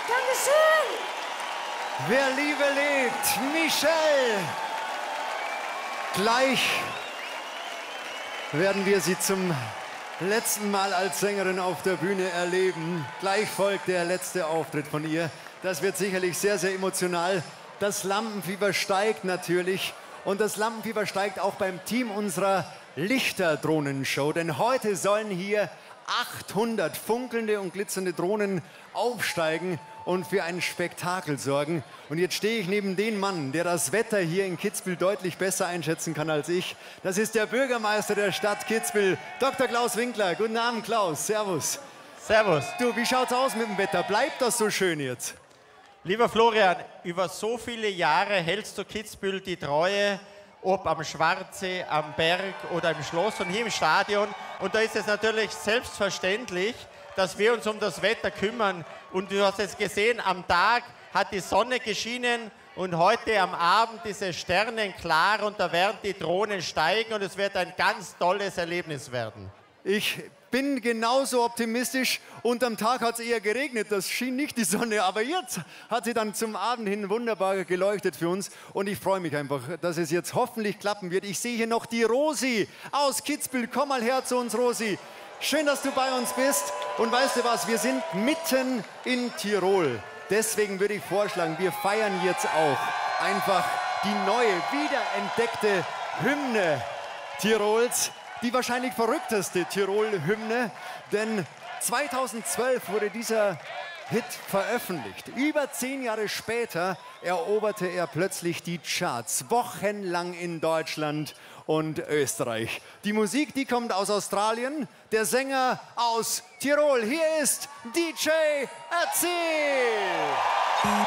Dankeschön. Wer Liebe lebt, Michelle. Gleich werden wir sie zum letzten Mal als Sängerin auf der Bühne erleben. Gleich folgt der letzte Auftritt von ihr. Das wird sicherlich sehr, sehr emotional. Das Lampenfieber steigt natürlich. Und das Lampenfieber steigt auch beim Team unserer Lichterdrohnenshow. Denn heute sollen hier 800 funkelnde und glitzernde Drohnen aufsteigen und für ein Spektakel sorgen. Und jetzt stehe ich neben dem Mann, der das Wetter hier in Kitzbühel deutlich besser einschätzen kann als ich. Das ist der Bürgermeister der Stadt Kitzbühel, Dr. Klaus Winkler. Guten Abend, Klaus. Servus. Servus. Du, wie schaut's aus mit dem Wetter? Bleibt das so schön jetzt? Lieber Florian, über so viele Jahre hältst du Kitzbühel die Treue, ob am Schwarzsee, am Berg oder im Schloss und hier im Stadion. Und da ist es natürlich selbstverständlich, dass wir uns um das Wetter kümmern. Und du hast es gesehen, am Tag hat die Sonne geschienen und heute am Abend ist es sternenklar und da werden die Drohnen steigen und es wird ein ganz tolles Erlebnis werden. Ich bin genauso optimistisch. Unterm Tag hat es eher geregnet, das schien nicht die Sonne. Aber jetzt hat sie dann zum Abend hin wunderbar geleuchtet für uns. Und ich freue mich einfach, dass es jetzt hoffentlich klappen wird. Ich sehe hier noch die Rosi aus Kitzbühel. Komm mal her zu uns, Rosi. Schön, dass du bei uns bist. Und weißt du was, wir sind mitten in Tirol. Deswegen würde ich vorschlagen, wir feiern jetzt auch einfach die neue, wiederentdeckte Hymne Tirols. Die wahrscheinlich verrückteste Tirol-Hymne, denn 2012 wurde dieser Hit veröffentlicht. Über 10 Jahre später eroberte er plötzlich die Charts, wochenlang in Deutschland und Österreich. Die Musik, die kommt aus Australien, der Sänger aus Tirol. Hier ist DJ Ötzi.